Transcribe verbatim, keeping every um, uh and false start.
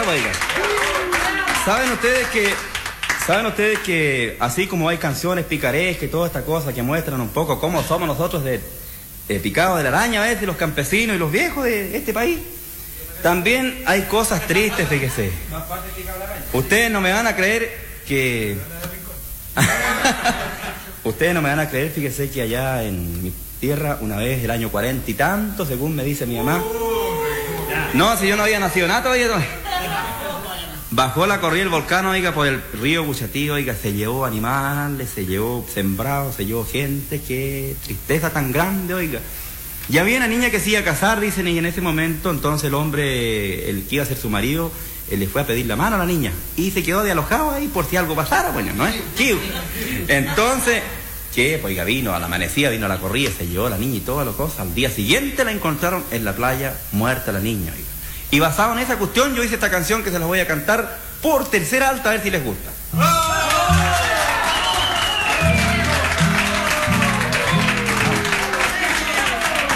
cosa, oiga. ¿Saben ustedes que, saben ustedes que así como hay canciones picarescas y toda esta cosa que muestran un poco cómo somos nosotros de, de picados de la araña a veces, los campesinos y los viejos de este país, también hay cosas tristes, fíjese. Ustedes no me van a creer que... Ustedes no me van a creer, fíjese que allá en mi tierra, una vez el año cuarenta y tanto, según me dice mi mamá. No, si yo no había nacido nada todavía. Bajó la corriente del volcán, oiga, por el río Cuchatí, oiga, se llevó animales, se llevó sembrados, se llevó gente, qué tristeza tan grande, oiga. Y había una niña que se iba a casar, dicen, y en ese momento, entonces el hombre, el que iba a ser su marido, él le fue a pedir la mano a la niña, y se quedó de alojado ahí por si algo pasara, bueno, ¿no es? Entonces, que, pues, oiga, vino a la amanecida, vino a la corrida, se llevó a la niña y todas las cosas. Al día siguiente la encontraron en la playa, muerta la niña, oiga. Y basado en esa cuestión, yo hice esta canción que se las voy a cantar por tercera alta, a ver si les gusta.